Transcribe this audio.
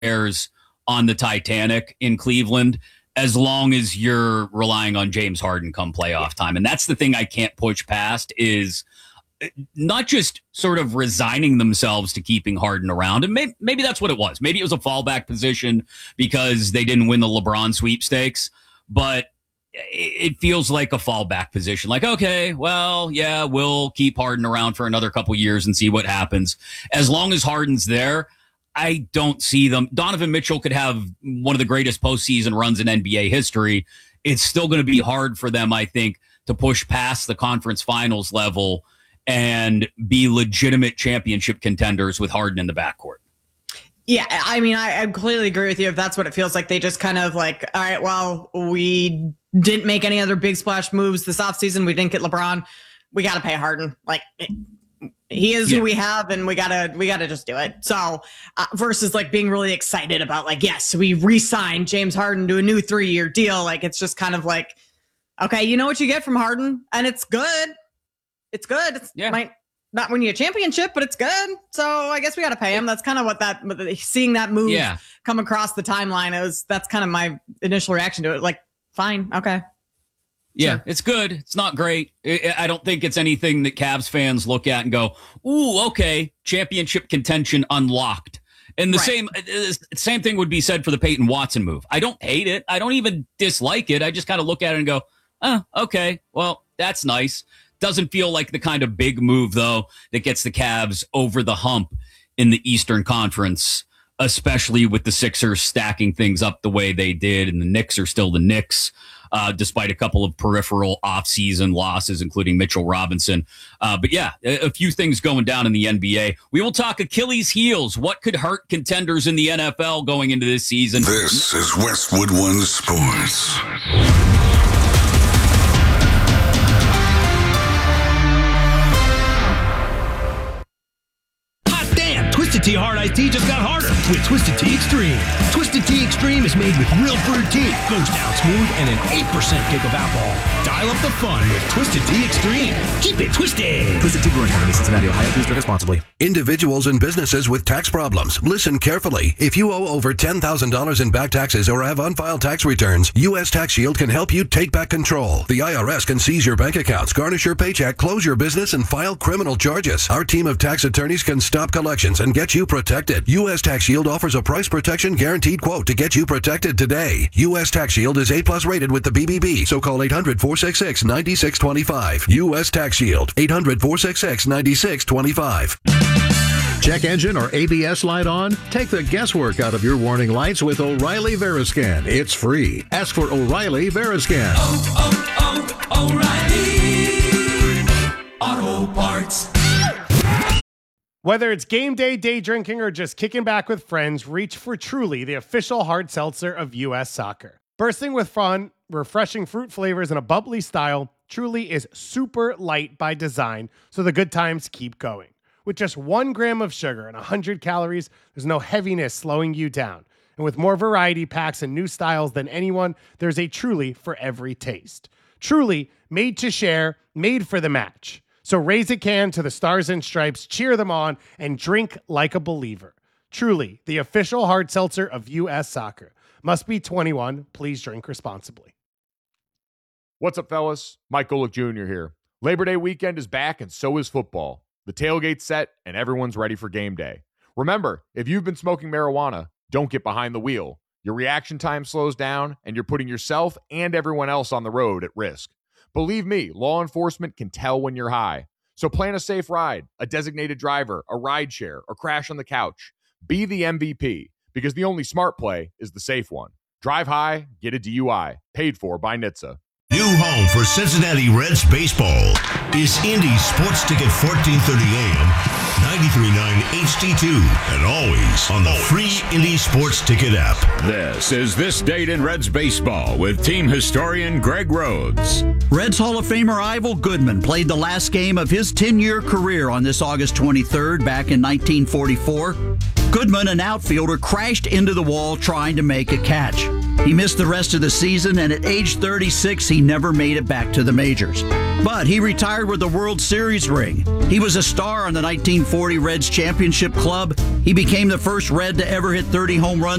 repairs on the Titanic in Cleveland as long as you're relying on James Harden come playoff time. And that's the thing I can't push past is not just sort of resigning themselves to keeping Harden around. And maybe that's what it was. Maybe it was a fallback position because they didn't win the LeBron sweepstakes, but it feels like a fallback position. Like, okay, well, yeah, we'll keep Harden around for another couple years and see what happens. As long as Harden's there, I don't see them. Donovan Mitchell could have one of the greatest postseason runs in NBA history. It's still going to be hard for them, I think, to push past the conference finals level and be legitimate championship contenders with Harden in the backcourt. Yeah, I mean, I completely agree with you. If that's what it feels like, they just kind of like, all right, well, we didn't make any other big splash moves this offseason. We didn't get LeBron. We got to pay Harden. Like, he is who we have, and we gotta just do it. So versus like being really excited about like, yes, we re-signed James Harden to a new 3-year deal. Like, it's just kind of like, okay, you know what you get from Harden, and it's good. It's good. It might not win you a championship, but it's good. So I guess we got to pay him. That's kind of what seeing that move come across the timeline that's kind of my initial reaction to it. Like, fine. Okay. Yeah, sure. It's good. It's not great. I don't think it's anything that Cavs fans look at and go, ooh, okay, championship contention unlocked. And the same thing would be said for the Peyton Watson move. I don't hate it. I don't even dislike it. I just kind of look at it and go, oh, okay, well, that's nice. Doesn't feel like the kind of big move, though, that gets the Cavs over the hump in the Eastern Conference, especially with the Sixers stacking things up the way they did, and the Knicks are still the Knicks, despite a couple of peripheral offseason losses, including Mitchell Robinson. But yeah, a few things going down in the NBA. We will talk Achilles heels. What could hurt contenders in the NFL going into this season? This is Westwood One Sports. Twisted Tea Hard Iced Tea just got harder with Twisted Tea Extreme. Twisted Tea Extreme is made with real brewed tea, goes down smooth, and an 8% kick of alcohol. Dial up the fun with Twisted Tea Extreme. Keep it twisted. Twisted Tea Brewing Company, Cincinnati, Ohio. Please drink responsibly. Individuals and businesses with tax problems, listen carefully. If you owe over $10,000 in back taxes or have unfiled tax returns, U.S. Tax Shield can help you take back control. The IRS can seize your bank accots, garnish your paycheck, close your business, and file criminal charges. Our team of tax attorneys can stop collections and get you protected. U.S. Tax Shield offers a price protection guaranteed quote to get you protected today. U.S. Tax Shield is A+ rated with the BBB, so call 800-466-9625. U.S. Tax Shield, 800-466-9625. Check engine or ABS light on? Take the guesswork out of your warning lights with O'Reilly Veriscan. It's free. Ask for O'Reilly Veriscan. O'Reilly Auto Parts. Whether it's game day drinking, or just kicking back with friends, reach for Truly, the official hard seltzer of U.S. Soccer. Bursting with fun, refreshing fruit flavors, and a bubbly style, Truly is super light by design, so the good times keep going. With just 1 gram of sugar and 100 calories, there's no heaviness slowing you down. And with more variety packs and new styles than anyone, there's a Truly for every taste. Truly, made to share, made for the match. So raise a can to the Stars and Stripes, cheer them on, and drink like a believer. Truly, the official hard seltzer of U.S. Soccer. Must be 21. Please drink responsibly. What's up, fellas? Mike Golick Jr. here. Labor Day weekend is back, and so is football. The tailgate's set, and everyone's ready for game day. Remember, if you've been smoking marijuana, don't get behind the wheel. Your reaction time slows down, and you're putting yourself and everyone else on the road at risk. Believe me, law enforcement can tell when you're high. So plan a safe ride, a designated driver, a ride share, or crash on the couch. Be the MVP, because the only smart play is the safe one. Drive high, get a DUI. Paid for by NHTSA. New home for Cincinnati Reds baseball is Indy Sports Ticket 1430 AM, 93.9 HD2, and always on the free Indy Sports Ticket app. This is This Date in Reds Baseball with team historian Greg Rhodes. Reds Hall of Famer Ivel Goodman played the last game of his 10-year career on this August 23rd back in 1944. Goodman, an outfielder, crashed into the wall trying to make a catch. He missed the rest of the season, and at age 36, he never made it back to the majors. But he retired with a World Series ring. He was a star on the 1940 Reds championship club. He became the first Red to ever hit 30 home runs